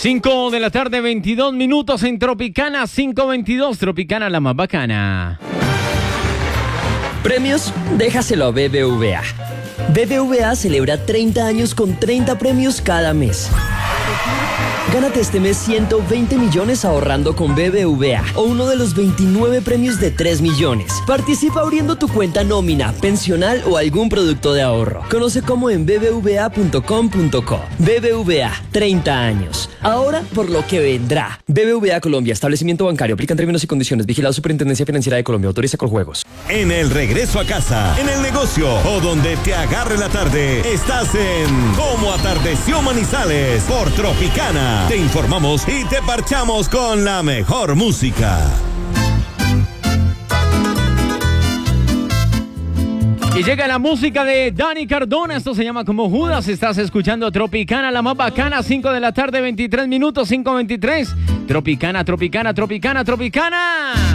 5 de la tarde, 22 minutos en Tropicana 522. Tropicana, la más bacana. Premios, déjaselo a BBVA. BBVA celebra 30 años con 30 premios cada mes. Gánate este mes 120 millones ahorrando con BBVA o uno de los 29 premios de 3 millones. Participa abriendo tu cuenta nómina, pensional o algún producto de ahorro. Conoce cómo en bbva.com.co. BBVA, 30 años. Ahora por lo que vendrá. BBVA Colombia, establecimiento bancario. Aplican términos y condiciones. Vigilado Superintendencia Financiera de Colombia. Autoriza con juegos. En el regreso a casa, en el negocio o donde te agarre la tarde, estás en Cómo Atardeció Manizales por Tropicana. Te informamos y te parchamos con la mejor música. Y llega la música de Dani Cardona. Esto se llama Como Judas. Estás escuchando Tropicana, la más bacana. 5 de la tarde, 23 minutos, 5:23. Tropicana, Tropicana, Tropicana, Tropicana.